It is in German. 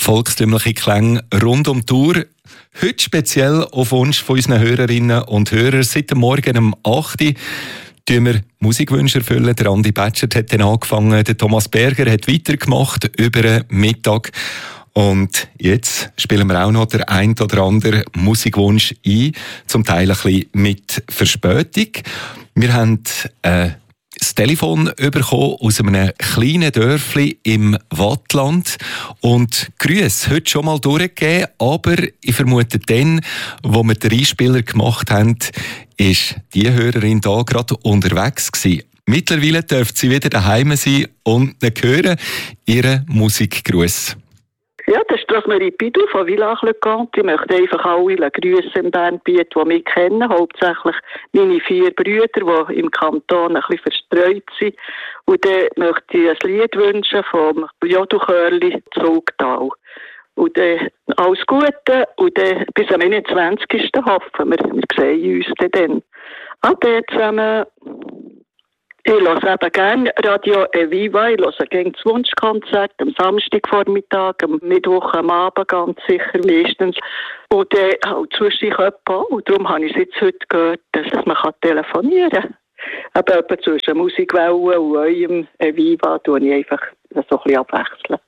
volkstümliche Klänge rund um die Uhr. Heute speziell auf Wunsch von unseren Hörerinnen und Hörern. Seit dem Morgen um 8 Uhr tun wir Musikwünsche erfüllen. Der Andi Batschert hat dann angefangen, der Thomas Berger hat weitergemacht über den Mittag. Und jetzt spielen wir auch noch den ein oder anderen Musikwunsch ein, zum Teil ein bisschen mit Verspätung. Wir haben das Telefon bekommen aus einem kleinen Dörfli im Wattland und Grüße heute schon mal durchgegeben, aber ich vermute dann, wo wir den Einspieler gemacht haben, ist die Hörerin da gerade unterwegs gewesen. Mittlerweile dürfte sie wieder daheim sein und hören ihren Musikgruß. Ja, das ist Rosemarie Pidou von Village Le Comte. Ich möchte einfach alle Grüße im Bernbiet, die mich kennen. Hauptsächlich meine 4 Brüder, die im Kanton ein bisschen verstreut sind. Und dann möchte ich ein Lied wünschen vom Jodu-Chörli Zugtal. Und dann alles Gute. Und dann bis am 21. hoffen wir sehen uns dann. Ade zusammen. Ich höre eben gerne Radio Eviva. Ich höre gerne das Wunschkonzert am Samstagvormittag, am Mittwoch am Abend ganz sicher meistens. Und dann halt zwischendurch etwas. Und darum habe ich es jetzt heute gehört, dass man telefonieren kann. Eben zwischen Musikwellen und eurem Eviva tue ich einfach so ein bisschen abwechseln.